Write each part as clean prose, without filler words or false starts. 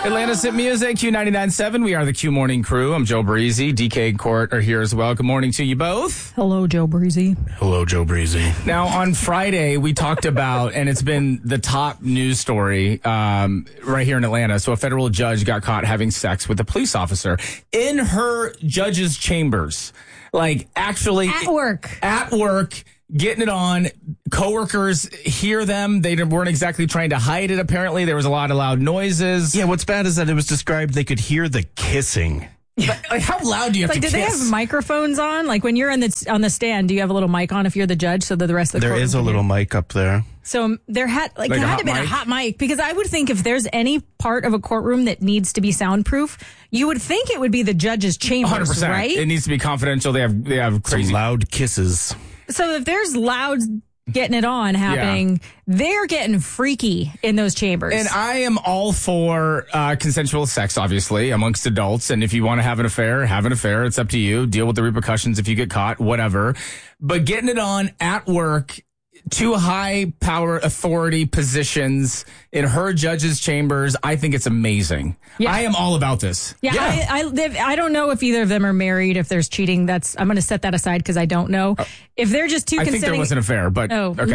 Atlanta's Hit Music, Q99.7. We are the Q Morning Crew. I'm Joe Breezy. DK and Court are here as well. Good morning to you both. Hello, Joe Breezy. Hello, Joe Breezy. Now, on Friday, we talked about, and it's been the top news story right here in Atlanta. So a federal judge got caught having sex with a police officer in her judge's chambers. Like, actually. At work. At work. Getting it on. Coworkers hear them. They weren't exactly trying to hide it, apparently. There was a lot of loud noises. Yeah, what's bad is that it was described they could hear the kissing. Like, how loud do you have to Do kiss? they have microphones on? Like, when you're on the stand, do you have a little mic on if you're the judge so that the rest of the There is a little mic up there. So there had Like to a hot have been mic? a hot mic, because I would think if there's any part of a courtroom that needs to be soundproof, you would think it would be the judge's chambers, 100%. right? It needs to be confidential. They have crazy. Some loud kisses. So if there's loud getting it on happening, they're getting freaky in those chambers. And I am all for consensual sex, obviously, amongst adults. And if you want to have an affair, have an affair. It's up to you. Deal with the repercussions if you get caught, whatever. But getting it on at work, two high power authority positions in her judge's chambers, I think it's amazing. Yeah. I am all about this. Yeah, I don't know if either of them are married, if there's cheating. I'm going to set that aside because I don't know. If they're just two I think consenting... there was an affair, but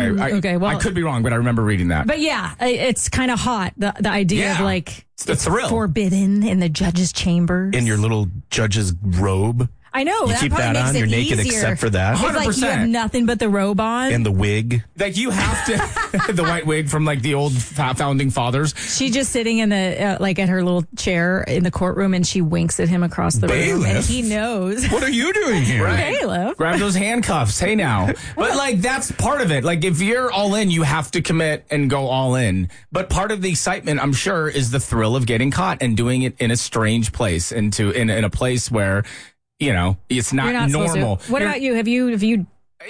I could be wrong, but I remember reading that. But yeah, it's kind of hot, the idea of like... It's the thrill. Forbidden in the judge's chambers. In your little judge's robe. I know. You that keep probably that makes on, it you're naked easier. except for that. It's like you have nothing but the robe on. And the wig. Like, you have to... the white wig from, like, the old founding fathers. She's just sitting in the, like, at her little chair in the courtroom, and she winks at him across the room, and he knows. What are you doing here? Right. Bailiff. Grab those handcuffs. Hey, now. But, like, that's part of it. Like, if you're all in, you have to commit and go all in. But part of the excitement, I'm sure, is the thrill of getting caught and doing it in a strange place, in a place where, you know, it's not normal. What about you? Have you?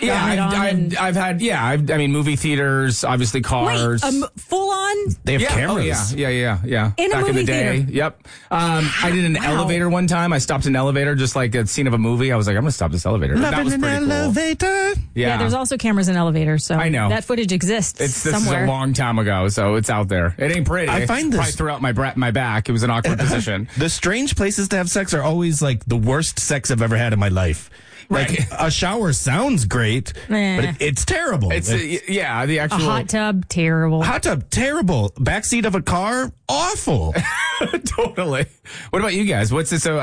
I've had movie theaters, obviously cars. Wait, full on? They have cameras. Oh, yeah. In a Back in movie the day. theater? Yep. I did an elevator one time. I stopped an elevator, just like a scene of a movie. I was like, I'm going to stop this elevator. That was pretty cool. Elevator. Yeah, there's also cameras in elevators, so I know. that footage exists This somewhere. is a long time ago, so it's out there. It ain't pretty. I find this... Probably threw out my back. It was an awkward position. The strange places to have sex are always like the worst sex I've ever had in my life. Like, Right. a shower sounds great, but it's terrible. The actual... A hot tub, terrible. Hot tub, terrible. Backseat of a car, awful. Totally. What about you guys? What's this? So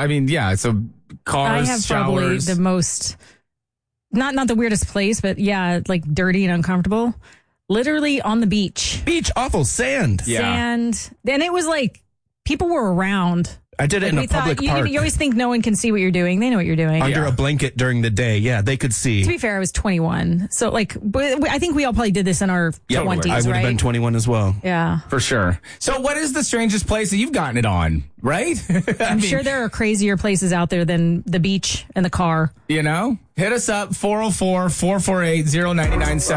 cars, I have showers. probably the most, not the weirdest place, but yeah, like dirty and uncomfortable. Literally on the beach. Beach, awful. Sand. Yeah. Sand. And it was like, people were around. I did it in a public park. You always think no one can see what you're doing. They know what you're doing. Under a blanket during the day. Yeah, they could see. To be fair, I was 21. So, like, I think we all probably did this in our 20s, I would have been 21 as well. Yeah. For sure. So what is the strangest place that you've gotten it on, right? I'm sure there are crazier places out there than the beach and the car. You know? Hit us up, 404-448-0997.